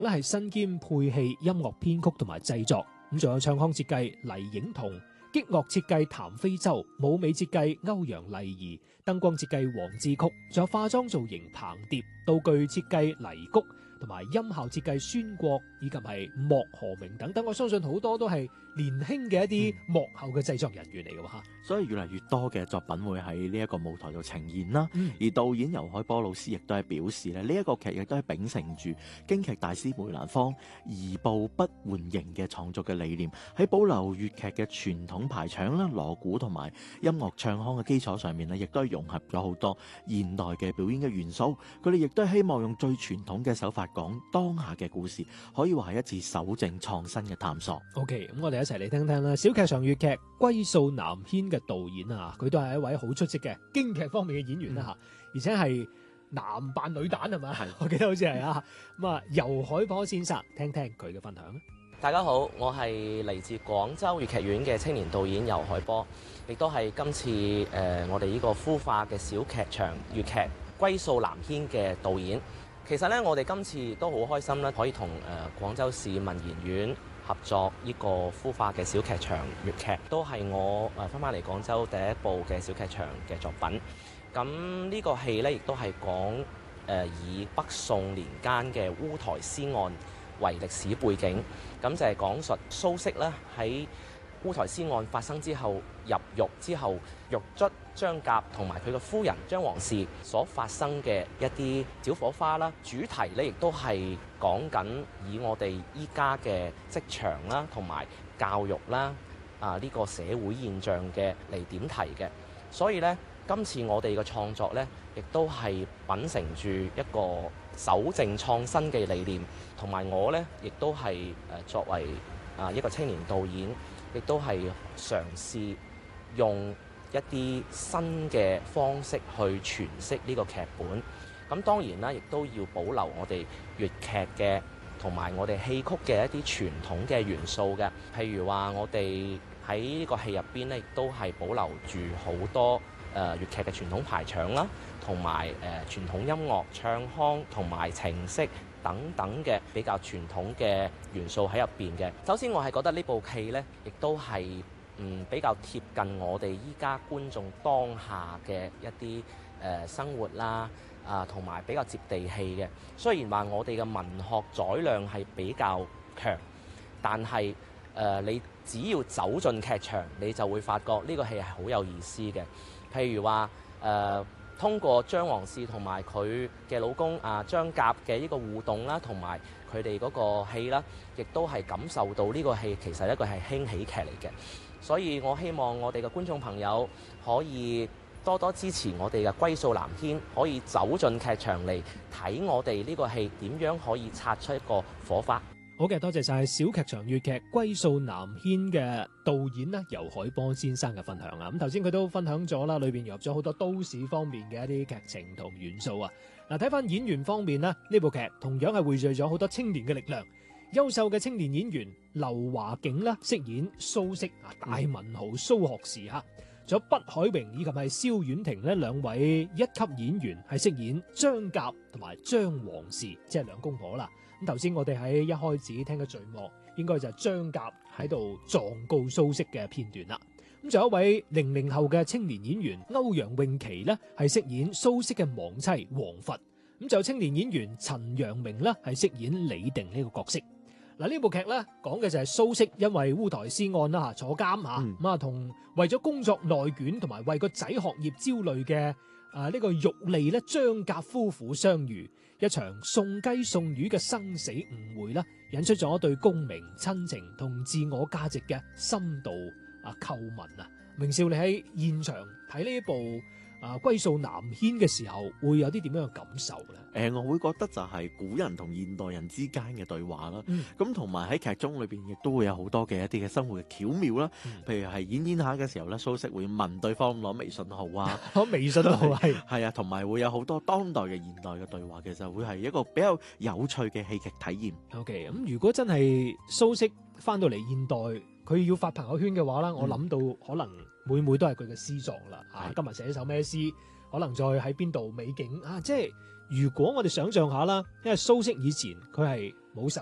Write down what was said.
咧係身兼配器、音樂編曲同埋製作，咁仲有唱腔設計黎影彤，擊樂設計譚非洲，舞美設計歐陽麗儀，燈光設計黃志曲，仲有化妝造型彭蝶，道具設計黎谷，同埋音效設計孫國，以及係莫何明等等。我相信好多都係年輕嘅一啲幕後嘅製作人員嚟嘅吓。 所以越嚟越多嘅作品會喺呢一個舞台度呈現啦。而導演游海波老師亦都係表示咧，呢一個劇亦都係秉承住京劇大師梅蘭芳移步不換形嘅創作嘅理念，喺保留粵劇嘅傳統排場啦、鑼鼓同埋音樂唱腔嘅基礎上面咧，亦都係融合咗好多現代嘅表演嘅元素。佢哋亦都係希望用最傳統嘅手法講當下嘅故事，可以話係一次守正創新嘅探索。 OK，咁我哋一齊嚟聽聽啦。小劇場粵劇《歸數南軒》嘅導演啊，佢都係一位好出色嘅京劇方面嘅演員啦吓，而且係男扮女旦係嘛？係，我記得好似係啊。咁啊，游海波先生，聽聽佢嘅分享。 大家好，我係嚟自廣州粵劇院嘅青年導演游海波，亦都係今次我哋呢個孵化嘅小劇場粵劇《歸數南軒》嘅導演。其實咧，我哋今次都好開心啦，可以同廣州市文研院合作呢個孵化嘅小劇場粵劇，都係我翻嚟廣州第一部嘅小劇場嘅作品。咁呢個戲呢，亦都係講以北宋年間嘅烏台詩案為歷史背景，咁就係講述蘇軾咧喺烏台詩案發生之後入獄之後，獄卒張甲同埋佢嘅夫人張王氏所發生嘅一啲小火花啦。主題咧亦都係講緊以我哋依家嘅職場啦，同埋教育啦呢個社會現象嘅嚟點題嘅。所以咧，今次我哋嘅創作咧，亦都係秉承住一個守正創新嘅理念，同埋我咧亦都係作為一個青年導演，亦都係嘗試用一啲新嘅方式去詮釋呢個劇本。咁當然啦，亦都要保留我哋粵劇嘅同埋我哋戲曲嘅一啲傳統嘅元素嘅。譬如話，我哋喺呢個戲入邊咧，亦都係保留住好多粵劇嘅傳統排場啦，同埋傳統音樂唱腔同埋情色等等嘅比較傳統嘅元素喺入邊嘅。首先，我係覺得呢部戲呢，亦都係比較貼近我哋依家觀眾當下嘅一啲生活啦，同埋比較接地氣嘅。雖然話我哋嘅文學載量係比較強，但係你只要走進劇場，你就會發覺呢個戲係好有意思嘅。譬如話通過張王氏同埋佢嘅老公張甲嘅呢個互動啦，同埋佢哋嗰個戲啦，亦都係感受到呢個戲其實一個係輕喜劇嚟嘅。所以我希望我哋嘅觀眾朋友可以多多支持我哋嘅歸數南軒，可以走進劇場嚟睇我哋呢個戲點樣可以擦出一個火花。 好嘅，多謝晒小劇場粵劇《歸數南軒》嘅導演啦，游海波先生嘅分享啊。咁頭先佢都分享咗啦，裏邊融入咗好多都市方面嘅一啲劇情同元素啊。嗱，睇翻演員方面呢，呢部劇同樣係匯聚咗好多青年嘅力量。優秀嘅青年演員劉華景啦，飾演蘇軾大文豪蘇學士吓，仲有畢海榮以及係蕭婉婷呢兩位一級演員係飾演張甲同埋張王氏，即係兩公婆啦。咁頭先我哋喺一開始聽嘅序幕，應該就係張甲喺度狀告蘇軾嘅片段啦。咁仲有一位00後嘅青年演員歐陽詠琪呢，係飾演蘇軾嘅亡妻王弗。咁就有青年演員陳陽明呢，係飾演李定呢個角色。嗱，呢部劇咧講嘅就係蘇軾因為烏台詩案啦坐監吓，咁啊同為咗工作內卷同埋為個仔學業焦慮嘅呢個玉吏咧張甲夫婦相遇，一場送雞送魚嘅生死誤會啦，引出咗對功名親情同自我價值嘅深度叩問啊！明少，你喺現場睇呢一部歸數南軒嘅時候，會有啲點樣嘅感受咧？ 我會覺得就係古人同現代人之間嘅對話啦。咁同埋喺劇中裏邊，亦都會有好多嘅一啲嘅生活嘅巧妙啦。譬如係演下嘅時候咧，蘇軾會問對方攞微信號啊， 攞微信號係啊，同埋會有好多當代嘅現代嘅對話，其實會係一個比較有趣嘅戲劇體驗。 OK，咁如果真係蘇軾翻到嚟現代，佢要發朋友圈嘅話啦，我諗到可能每每都係佢嘅詩作啦。今日寫一首咩詩，可能再喺邊度美景啊！即係如果我哋想象下啦，因為蘇軾以前佢係冇受